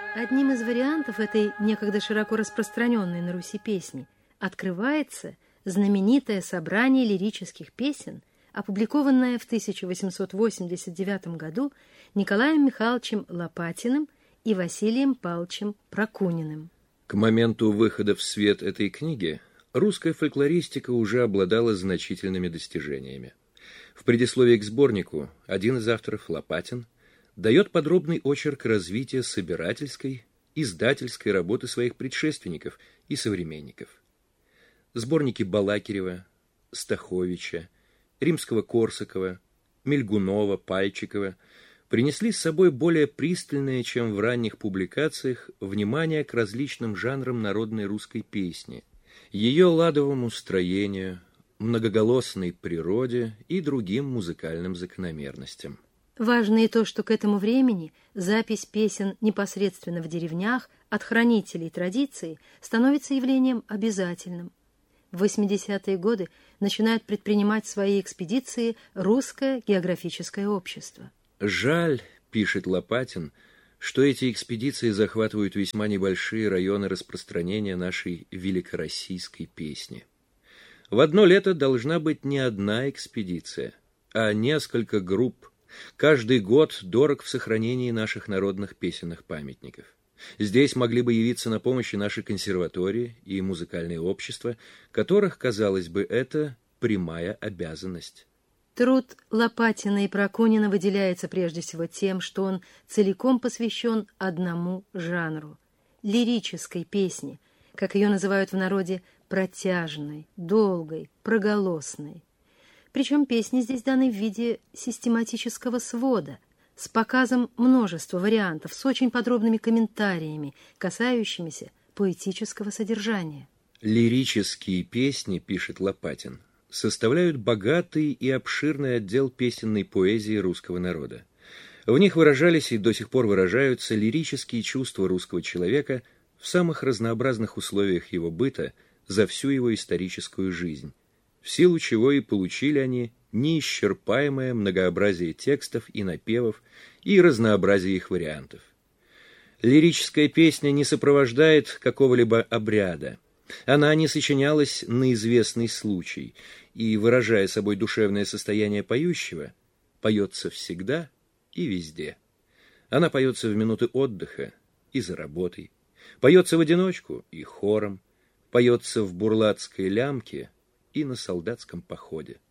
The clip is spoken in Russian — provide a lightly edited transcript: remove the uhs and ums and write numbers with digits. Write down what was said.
Одним из вариантов этой некогда широко распространенной на Руси песни открывается знаменитое собрание лирических песен, опубликованное в 1889 году Николаем Михайловичем Лопатиным и Василием Павловичем Прокуниным. К моменту выхода в свет этой книги русская фольклористика уже обладала значительными достижениями. В предисловии к сборнику один из авторов, Лопатин, дает подробный очерк развития собирательской, издательской работы своих предшественников и современников. Сборники Балакирева, Стаховича, Римского-Корсакова, Мельгунова, Пальчикова принесли с собой более пристальное, чем в ранних публикациях, внимание к различным жанрам народной русской песни, ее ладовому строению, многоголосной природе и другим музыкальным закономерностям. Важно и то, что к этому времени запись песен непосредственно в деревнях от хранителей традиции становится явлением обязательным. В 80-е годы начинают предпринимать свои экспедиции Русское географическое общество. Жаль, пишет Лопатин, что эти экспедиции захватывают весьма небольшие районы распространения нашей великороссийской песни. В одно лето должна быть не одна экспедиция, а несколько групп. Каждый год дорог в сохранении наших народных песенных памятников. Здесь могли бы явиться на помощь и наши консерватории и музыкальные общества, которых, казалось бы, это прямая обязанность. Труд Лопатина и Прокунина выделяется прежде всего тем, что он целиком посвящен одному жанру – лирической песне, как ее называют в народе, протяжной, долгой, проголосной. Причем песни здесь даны в виде систематического свода, с показом множества вариантов, с очень подробными комментариями, касающимися поэтического содержания. Лирические песни, пишет Лопатин, составляют богатый и обширный отдел песенной поэзии русского народа. В них выражались и до сих пор выражаются лирические чувства русского человека в самых разнообразных условиях его быта за всю его историческую жизнь, в силу чего и получили они неисчерпаемое многообразие текстов и напевов и разнообразие их вариантов. Лирическая песня не сопровождает какого-либо обряда. Она не сочинялась на известный случай и, выражая собой душевное состояние поющего, поется всегда и везде. Она поется в минуты отдыха и за работой, поется в одиночку и хором, поется в бурлацкой лямке и на солдатском походе.